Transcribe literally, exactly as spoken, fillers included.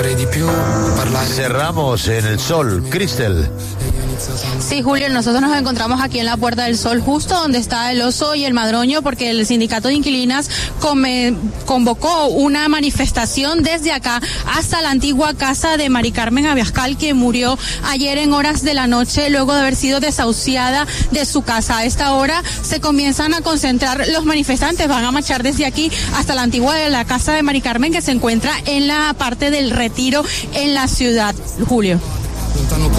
Cerramos en el sol. Cristel. Sí, Julio, nosotros nos encontramos aquí en la Puerta del Sol, justo donde está el oso y el madroño, porque el sindicato de inquilinas come, convocó una manifestación desde acá hasta la antigua casa de Mari Carmen Abiascal, que murió ayer en horas de la noche luego de haber sido desahuciada de su casa. A esta hora se comienzan a concentrar los manifestantes, van a marchar desde aquí hasta la antigua de la casa de Mari Carmen, que se encuentra en la parte del Retiro en la ciudad. Julio.